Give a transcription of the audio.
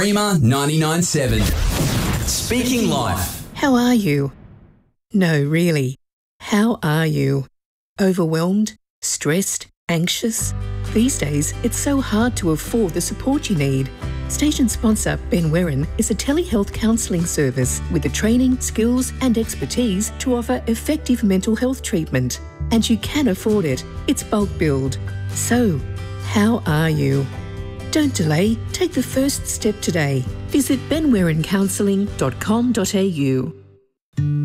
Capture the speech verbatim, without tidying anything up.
Rima ninety-nine seven. Speaking Life. How are you? No, really. How are you? Overwhelmed? Stressed? Anxious? These days, it's so hard to afford the support you need. Station sponsor Ben Werin is a telehealth counselling service with the training, skills and expertise to offer effective mental health treatment. And you can afford it. It's bulk billed. So, how are you? Don't delay. Take the first step today. Visit ben werin counselling dot com dot a u.